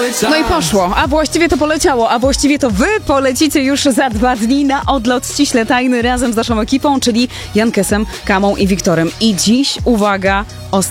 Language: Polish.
No i poszło, a właściwie to poleciało, a właściwie to wy polecicie już za 2 dni na odlot ściśle tajny razem z naszą ekipą, czyli Jankesem, Kamą i Wiktorem. I dziś, uwaga,